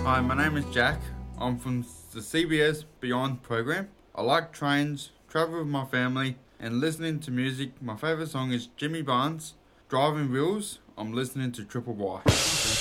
Hi, my name is Jack. I'm from the CBS Beyond program. I like trains, travel with my family, and listening to music. My favourite song is Jimmy Barnes. Driving Wheels, I'm listening to Triple Y.